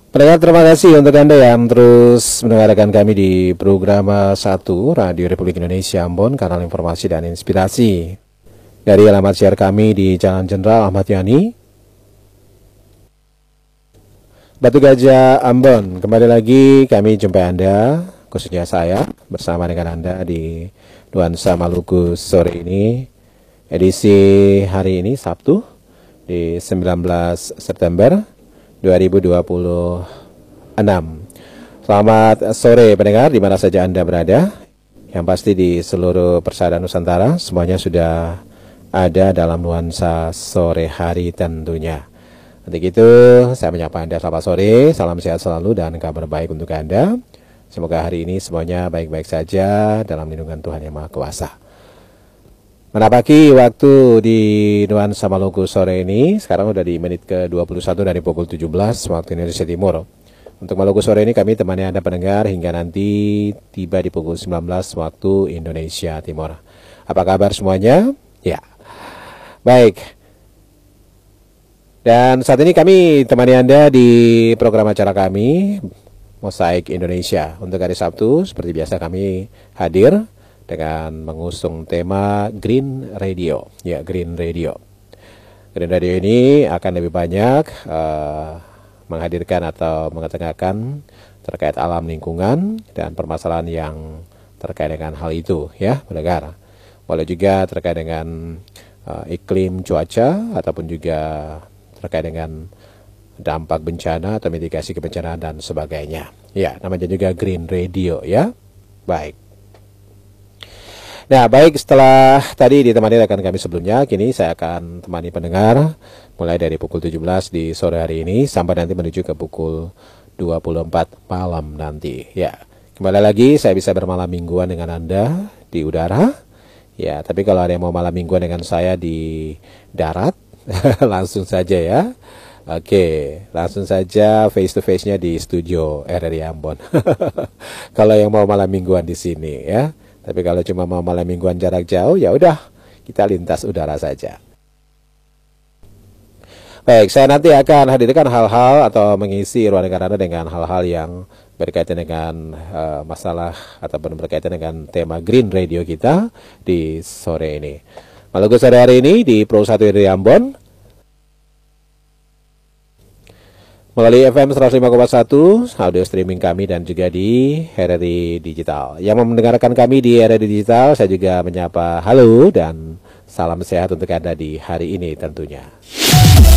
Pendengar, terima kasih untuk Anda yang terus mendengarkan kami di program 1 Radio Republik Indonesia Ambon, kanal informasi dan inspirasi. Dari alamat siar kami di Jalan Jenderal Ahmad Yani, Batu Gajah, Ambon. Kembali lagi kami jumpa Anda, khususnya saya, bersama dengan Anda di Nuansa Maluku sore ini. Edisi hari ini Sabtu di 19 September 2026. Selamat sore pendengar di mana saja Anda berada. Yang pasti di seluruh persada Nusantara semuanya sudah ada dalam nuansa sore hari tentunya. Untuk itu saya menyapa Anda selamat sore, salam sehat selalu dan kabar baik untuk Anda. Semoga hari ini semuanya baik-baik saja dalam lindungan Tuhan Yang Maha Kuasa. Menapaki waktu di Nuansa Maluku sore ini, sekarang udah di menit ke-21 dari pukul 17 waktu Indonesia Timur. Untuk Maluku sore ini kami temani Anda pendengar hingga nanti tiba di pukul 19 waktu Indonesia Timur. Apa kabar semuanya? Ya, baik. Dan saat ini kami temani Anda di program acara kami, Mosaik Indonesia. Untuk hari Sabtu, seperti biasa kami hadir dengan mengusung tema Green Radio. Ya, Green Radio. Green Radio ini akan lebih banyak menghadirkan atau mengetengahkan terkait alam lingkungan dan permasalahan yang terkait dengan hal itu, ya, pendengar. Boleh juga terkait dengan iklim cuaca ataupun juga terkait dengan dampak bencana atau mitigasi kebencanaan dan sebagainya. Ya, namanya juga Green Radio, ya. Baik. Nah, baik, setelah tadi ditemani rekan kami sebelumnya, kini saya akan temani pendengar mulai dari pukul 17 di sore hari ini sampai nanti menuju ke pukul 24 malam nanti. Ya, kembali lagi saya bisa bermalam mingguan dengan Anda di udara. Ya, tapi kalau ada yang mau malam mingguan dengan saya di darat, langsung saja ya. Oke, langsung saja face to face-nya di studio RRI Ambon. Kalau yang mau malam mingguan di sini ya. Tapi kalau cuma mau malam mingguan jarak jauh, ya udah kita lintas udara saja. Baik, saya nanti akan hadirkan hal-hal atau mengisi ruang dengar Anda dengan hal-hal yang berkaitan dengan masalah ataupun berkaitan dengan tema Green Radio kita di sore ini. Maluku sore hari ini di Pro 1 RRI Ambon melalui FM 105,1 audio streaming kami dan juga di RRI Digital. Yang mendengarkan kami di RRI Digital, saya juga menyapa halo dan salam sehat untuk Anda di hari ini tentunya.